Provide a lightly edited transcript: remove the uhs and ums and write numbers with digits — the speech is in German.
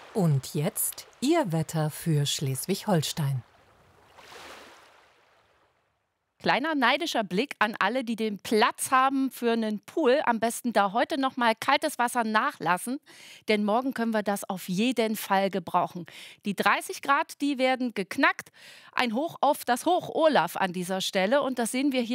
Und jetzt Ihr Wetter für Schleswig-Holstein. Kleiner neidischer Blick an alle, die den Platz haben für einen Pool. Am besten da heute noch mal kaltes Wasser nachlassen, denn morgen können wir das auf jeden Fall gebrauchen. Die 30 Grad, die werden geknackt. Ein Hoch auf das Hoch Olaf an dieser Stelle und das sehen wir hier